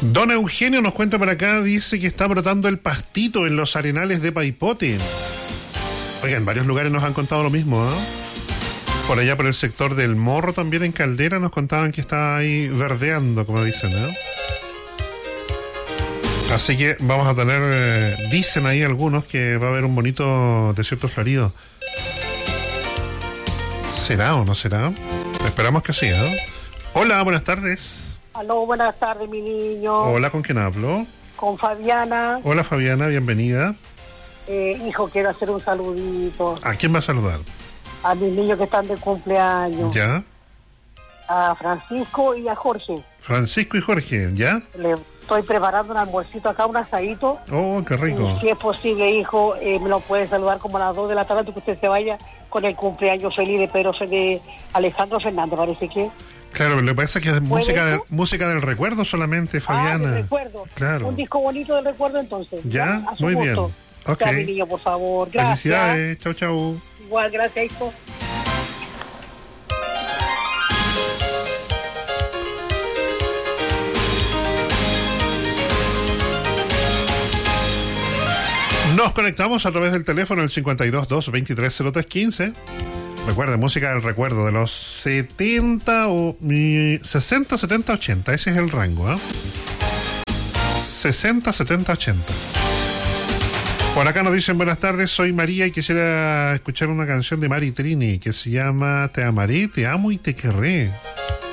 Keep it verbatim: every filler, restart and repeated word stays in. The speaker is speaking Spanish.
Don Eugenio nos cuenta por acá, dice que está brotando el pastito en los arenales de Paipote. Oiga, en varios lugares nos han contado lo mismo, ¿eh? Por allá por el sector del Morro, también en Caldera, nos contaban que está ahí verdeando, como dicen, ¿eh? Así que vamos a tener, eh, dicen ahí algunos que va a haber un bonito desierto florido. ¿Será o no será? Esperamos que sí, ¿eh? Hola, buenas tardes. Aló, buenas tardes, mi niño. Hola, ¿con quién hablo? Con Fabiana. Hola, Fabiana, bienvenida. Eh, hijo, quiero hacer un saludito. ¿A quién va a saludar? A mis niños que están de cumpleaños. ¿Ya? A Francisco y a Jorge. Francisco y Jorge, ¿ya? Le estoy preparando un almuercito acá, un asadito. Oh, qué rico. Y si es posible, hijo, eh, me lo puede saludar como a las dos de la tarde, que usted se vaya con el cumpleaños feliz de Pedro, de Alejandro Fernández, parece que. Claro, lo que pasa es que es música, de, música del recuerdo solamente, Fabiana. Ah, del recuerdo. Claro. Un disco bonito del recuerdo, entonces. Ya, ¿Ya? A su muy gusto. bien. Ok. Ya, mi niño, por favor. Gracias. Felicidades, chau, chau. Igual, gracias, hijo. Nos conectamos a través del teléfono el cincuenta y dos, dos, veintitrés, cero tres, quince. Recuerda, música del recuerdo de los setenta o sesenta, setenta, ochenta. Ese es el rango, ¿eh? sesenta, setenta, ochenta. Por acá nos dicen buenas tardes, soy María y quisiera escuchar una canción de Mari Trini que se llama Te amaré, te amo y te querré.